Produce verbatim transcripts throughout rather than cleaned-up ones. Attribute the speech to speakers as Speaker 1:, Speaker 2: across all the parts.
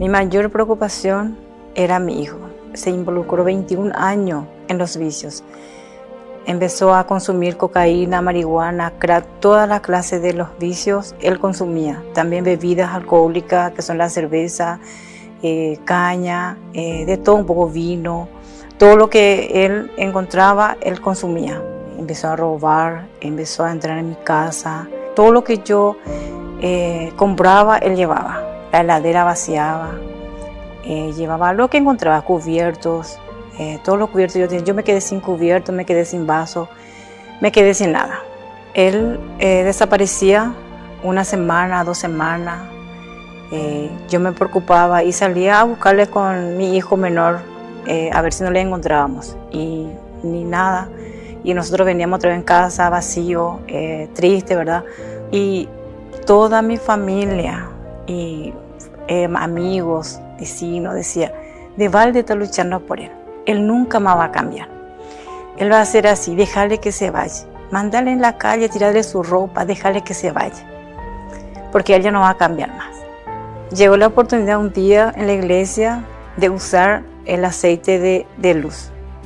Speaker 1: Mi mayor preocupación era mi hijo. Se involucró veintiún años en los vicios. Empezó a consumir cocaína, marihuana, crack, todas las clases de los vicios él consumía. También bebidas alcohólicas, que son la cerveza, eh, caña, eh, de todo un poco, vino. Todo lo que él encontraba, él consumía. Empezó a robar, empezó a entrar en mi casa. Todo lo que yo eh, compraba, él llevaba. La heladera vaciaba, eh, llevaba lo que encontraba, cubiertos, eh, todos los cubiertos yo tenía. Yo me quedé sin cubiertos, me quedé sin vaso, me quedé sin nada. Él eh, desaparecía una semana, dos semanas. Eh, yo me preocupaba y salía a buscarle con mi hijo menor eh, a ver si no le encontrábamos. Y ni nada. Y nosotros veníamos otra vez en casa, vacío, eh, triste, ¿verdad? Y toda mi familia y eh, amigos, vecinos, decía, de balde está luchando por él. Él nunca más va a cambiar. Él va a ser así, dejarle que se vaya. Mandarle en la calle, tirarle su ropa, dejarle que se vaya. Porque él ya no va a cambiar más. Llegó la oportunidad un día en la iglesia de usar el aceite de, de luz.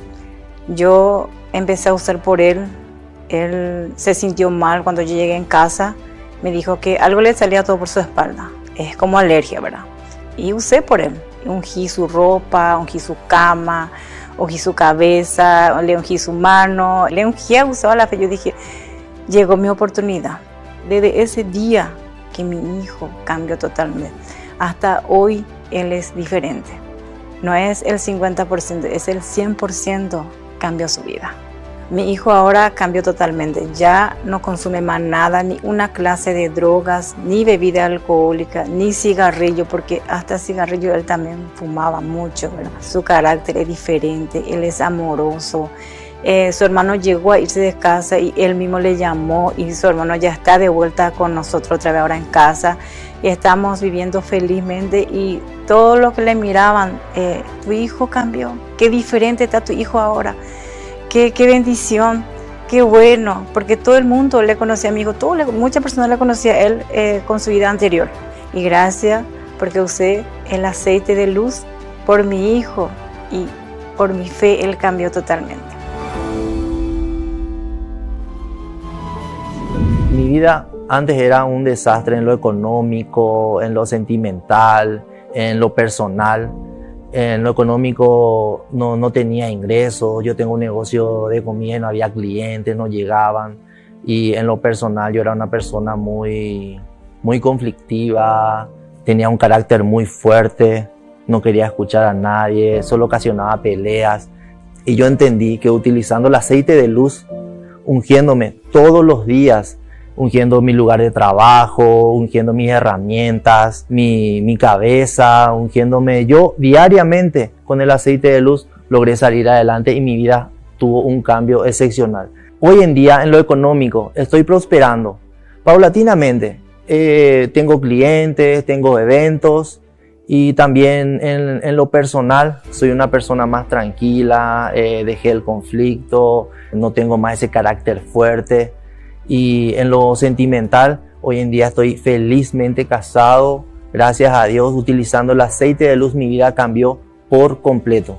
Speaker 1: Yo empecé a usar por él. Él se sintió mal cuando yo llegué en casa. Me dijo que algo le salía todo por su espalda. Es como alergia, ¿verdad? Y usé por él. Ungí su ropa, ungí su cama, ungí su cabeza, le ungí su mano, le ungía, usaba la fe. Yo dije, llegó mi oportunidad. Desde ese día que mi hijo cambió totalmente, hasta hoy él es diferente. No es el cincuenta por ciento, es el cien por ciento cambió su vida. Mi hijo ahora cambió totalmente, ya no consume más nada, ni una clase de drogas, ni bebida alcohólica, ni cigarrillo, porque hasta cigarrillo él también fumaba mucho, ¿verdad? Su carácter es diferente, él es amoroso. Eh, su hermano llegó a irse de casa y él mismo le llamó y su hermano ya está de vuelta con nosotros otra vez ahora en casa. Y estamos viviendo felizmente y todo lo que le miraban, eh, tu hijo cambió, qué diferente está tu hijo ahora. Qué, qué bendición, qué bueno, porque todo el mundo le conocía a mi hijo, todo, muchas personas le conocían a él eh, con su vida anterior. Y gracias porque usé el aceite de luz por mi hijo y por mi fe él cambió totalmente.
Speaker 2: Mi vida antes era un desastre en lo económico, en lo sentimental, en lo personal. En lo económico no, no tenía ingresos, yo tengo un negocio de comida y no había clientes, no llegaban. Y en lo personal yo era una persona muy, muy conflictiva, tenía un carácter muy fuerte, no quería escuchar a nadie, solo ocasionaba peleas. Y yo entendí que utilizando el aceite de luz, ungiéndome todos los días, ungiendo mi lugar de trabajo, ungiendo mis herramientas, mi, mi cabeza, ungiéndome yo diariamente con el aceite de luz, logré salir adelante y mi vida tuvo un cambio excepcional. Hoy en día en lo económico estoy prosperando paulatinamente. Eh, tengo clientes, tengo eventos y también en, en lo personal soy una persona más tranquila, eh, dejé el conflicto, no tengo más ese carácter fuerte. Y en lo sentimental, hoy en día estoy felizmente casado, gracias a Dios, utilizando el aceite de luz mi vida cambió por completo.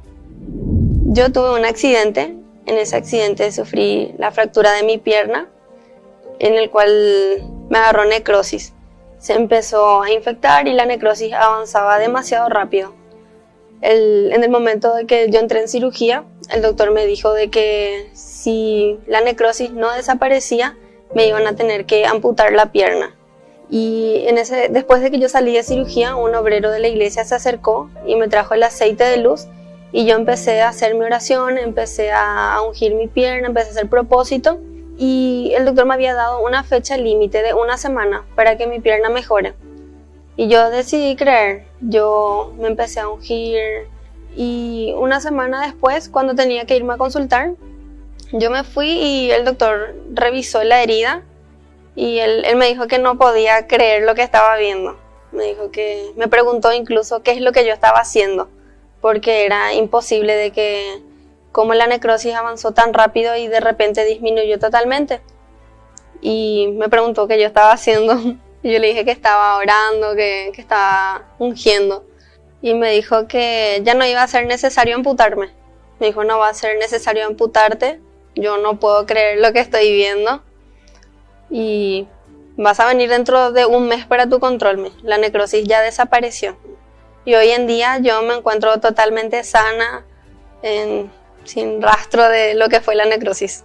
Speaker 3: Yo tuve un accidente, en ese accidente sufrí la fractura de mi pierna, en el cual me agarró necrosis. Se empezó a infectar y la necrosis avanzaba demasiado rápido. El, en el momento de que yo entré en cirugía, el doctor me dijo de que si la necrosis no desaparecía, me iban a tener que amputar la pierna. Y en ese, después de que yo salí de cirugía, un obrero de la iglesia se acercó y me trajo el aceite de luz y yo empecé a hacer mi oración, empecé a, a ungir mi pierna, empecé a hacer propósito y el doctor me había dado una fecha límite de una semana para que mi pierna mejore. Y yo decidí creer, yo me empecé a ungir y una semana después, cuando tenía que irme a consultar, yo me fui y el doctor revisó la herida y él, él me dijo que no podía creer lo que estaba viendo. Me dijo que, me preguntó incluso qué es lo que yo estaba haciendo, porque era imposible de que, como la necrosis avanzó tan rápido y de repente disminuyó totalmente. Y me preguntó qué yo estaba haciendo. Y yo le dije que estaba orando, que, que estaba ungiendo. Y me dijo que ya no iba a ser necesario amputarme. Me dijo, no va a ser necesario amputarte. Yo no puedo creer lo que estoy viendo. Y vas a venir dentro de un mes para tu control. La necrosis ya desapareció. Y hoy en día yo me encuentro totalmente sana, en, sin rastro de lo que fue la necrosis.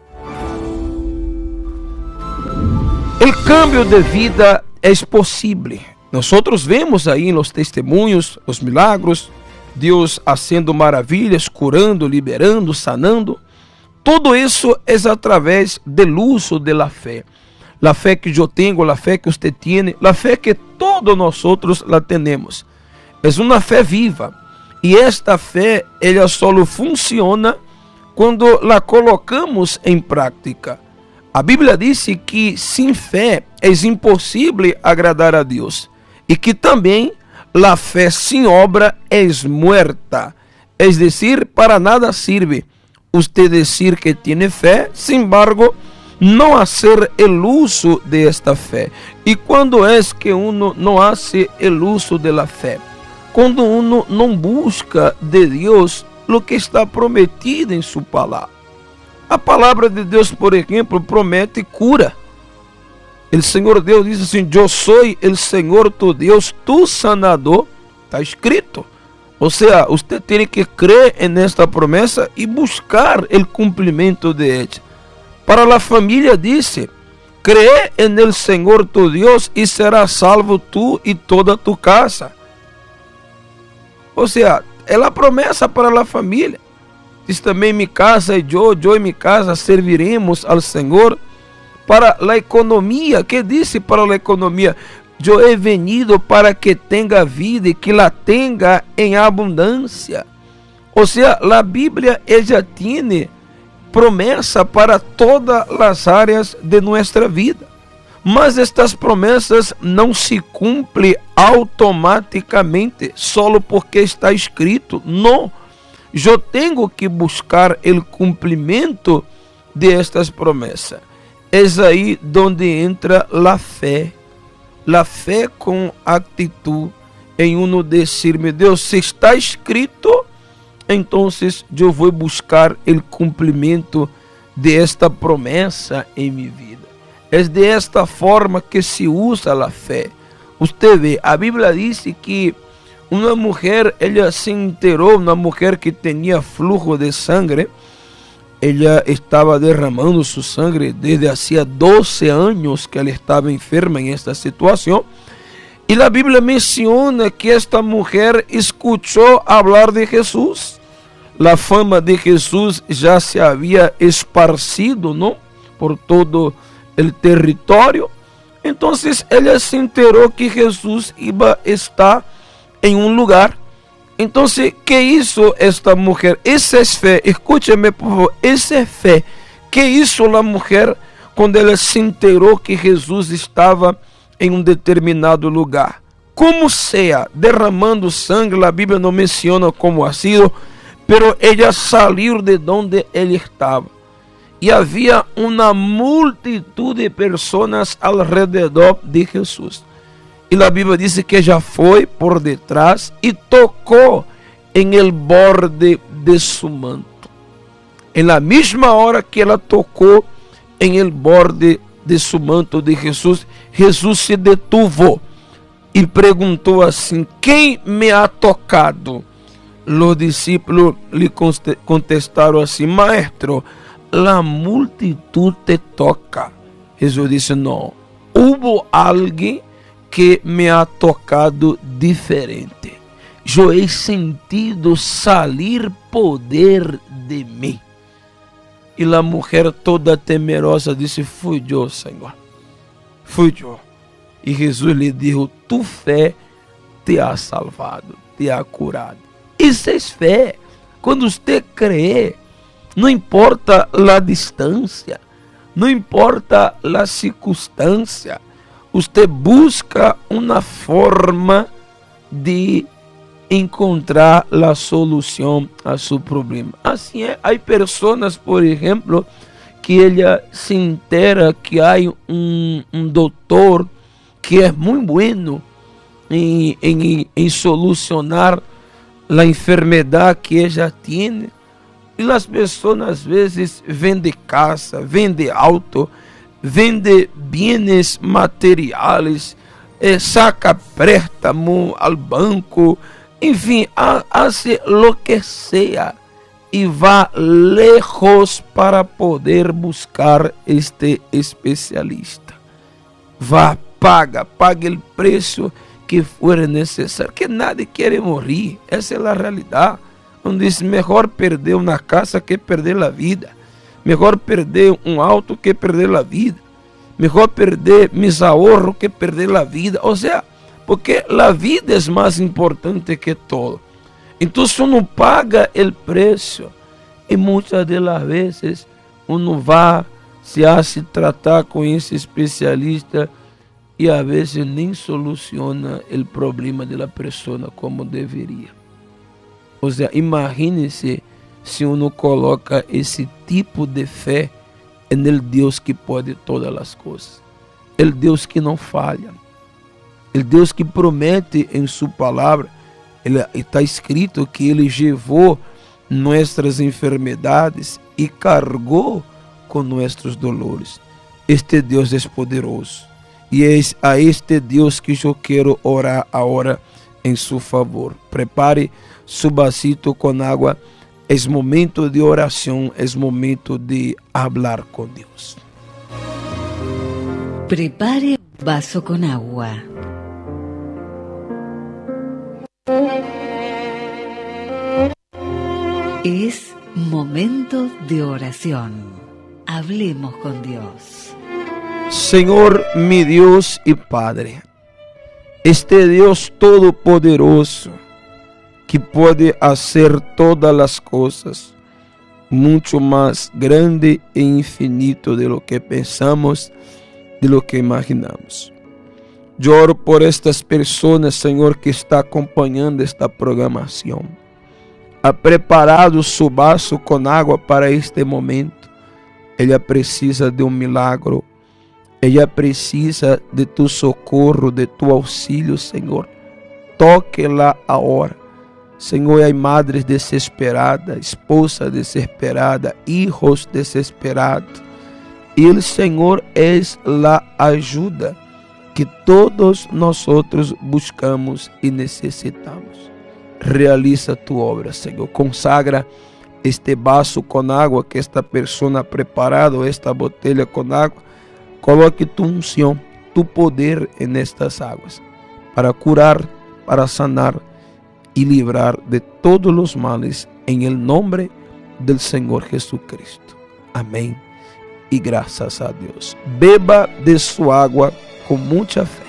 Speaker 4: El cambio de vida es posible. Nosotros vemos ahí en los testimonios, los milagros, Dios haciendo maravillas, curando, liberando, sanando. Todo eso es a través del uso de la fe. La fe que yo tengo, la fe que usted tiene, la fe que todos nosotros la tenemos. Es una fe viva. Y esta fe, ella solo funciona cuando la colocamos en práctica. A Bíblia diz que sem fé é impossível agradar a Deus. E que também a fé sem obra é muerta. É decir, para nada sirve usted decir que tiene fé, sin embargo, não hacer el uso de esta fé. E quando é que uno não hace el uso de la fé? Quando uno não busca de Deus o que está prometido em sua palavra. A palavra de Deus, por exemplo, promete cura. O Senhor Deus diz assim: eu sou o Senhor tu Deus, tu sanador. Está escrito. Ou seja, você tem que crer nesta promessa e buscar o cumprimento de ela. Para a família disse: cree en el Senhor tu Deus e será salvo tu e toda tu casa. Ou seja, é a promessa para a família. Diz também: mi casa e eu, eu e mi casa serviremos ao Senhor. Para a economia, que disse para a economia? Eu he venido para que tenha vida e que la tenha em abundância. Ou seja, a Bíblia ella tiene promessa para todas as áreas de nossa vida. Mas estas promessas não se cumprem automaticamente, só porque está escrito. Não. Eu tenho que buscar o cumprimento de estas promessas. É aí onde entra a fé. A fé com atitude em uno dizer: meu Deus, se está escrito, então eu vou buscar o cumprimento de esta promessa em minha vida. É de esta forma que se usa a fé. Você vê, a Bíblia diz que uma mulher, ela se enterou, uma mulher que tinha flujo de sangue, ela estava derramando sua sangue desde hacía doze anos que ela estava enferma em esta situação. E a Bíblia menciona que esta mulher escutou falar de Jesus. A fama de Jesus já se havia esparcido, não? Por todo o território. Então ela se enterou que Jesus iba estar em um lugar. Então, que hizo esta mulher? Essa é fé. Escúchame, por favor. Essa é fé. Que hizo a mulher quando ela se enterou que Jesus estava em um determinado lugar? Como seja, derramando sangue, a Bíblia não menciona como ha sido, pero ela saiu de onde ele estava. E havia uma multitud de pessoas ao redor de Jesus. E a Bíblia diz que já foi por detrás e tocou em el borde de su manto. Em la mesma hora que ela tocou em el borde de su manto de Jesus, Jesus se detuvo e perguntou assim: quem me ha tocado? Os discípulos lhe contestaram assim: maestro, la multitud te toca. Jesus disse: não, hubo alguém que me ha tocado diferente. Eu he sentido salir poder de mim. E a mulher toda temerosa disse: fui eu, Senhor. Fui eu. E Jesus lhe disse: tu fé te ha salvado, te ha curado. Isso é fé. Quando você crê, não importa a distância, não importa a circunstância, você busca uma forma de encontrar a solução a seu problema. Assim é, há pessoas, por exemplo, que ela se entera que há um, um doutor que es muy bueno en, en, en solucionar la enfermedad que ella tiene. Y las personas a veces venden casa, venden auto, vende bienes materiales, eh, saca préstamo al banco, enfim, ha, hace lo que sea y va lejos para poder buscar este especialista. Va, paga, paga el precio que fuera necesario, que nadie quiere morir, esa es la realidad. Donde dice, mejor perder una casa que perder la vida. Mejor perder un auto que perder la vida. Mejor perder mis ahorros que perder la vida. O sea, porque la vida es más importante que todo. Entonces uno paga el precio. Y muchas de las veces uno va, se hace tratar con ese especialista y a veces nem soluciona el problema de la persona como deveria. O sea, imagínense se uno coloca esse tipo de fé no Deus que pode todas as coisas. O Deus que não falha. O Deus que promete em sua palavra. Está escrito que Ele levou nossas enfermidades e cargou com nossos dolores. Este Deus é poderoso. E é a este Deus que eu quero orar agora em seu favor. Prepare su vasito con agua. Es momento de oración, es momento de hablar con Dios.
Speaker 5: Prepare un vaso con agua. Es momento de oración. Hablemos con Dios.
Speaker 4: Señor, mi Dios y Padre, este Dios todopoderoso, que pode fazer todas as coisas muito mais grande e infinito de lo que pensamos, de lo que imaginamos. Eu oro por estas pessoas, Senhor, que está acompanhando esta programação. Ha preparado su vaso com água para este momento. Ela precisa de um milagro. Ela precisa de tu socorro, de tu auxílio, Senhor. Toque-la agora. Senhor, há madres desesperadas, esposa desesperada, hijos desesperados. E o Senhor é a ajuda que todos nós buscamos e necessitamos. Realiza tu obra, Senhor. Consagra este vaso com água que esta pessoa ha preparado, esta botella com água. Coloque tu unção, tu poder en estas águas para curar, para sanar y librar de todos los males en el nombre del Señor Jesucristo. Amén. Y gracias a Dios. Beba de su agua con mucha fe.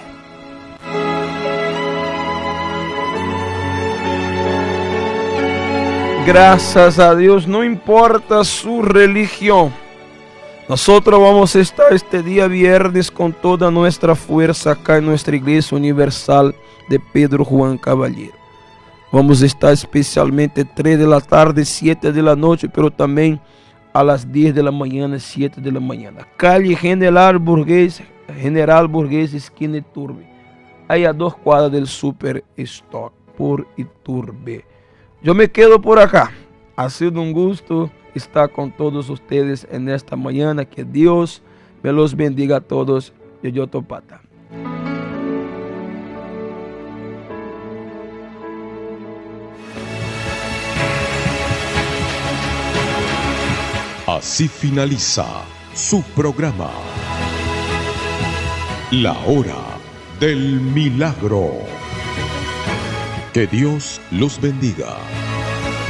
Speaker 4: Gracias a Dios, no importa su religión. Nosotros vamos a estar este día viernes con toda nuestra fuerza acá en nuestra Iglesia Universal de Pedro Juan Caballero. Vamos a estar especialmente tres de la tarde, siete de la noche, pero también a las diez de la mañana, siete de la mañana. Calle General Burgués, General Burgués, esquina Iturbe. Ahí a dos cuadras del Super Stock, por Iturbe. Yo me quedo por acá. Ha sido un gusto estar con todos ustedes en esta mañana. Que Dios me los bendiga a todos. Yo Topata.
Speaker 6: Así finaliza su programa, La Hora del Milagro. Que Dios los bendiga.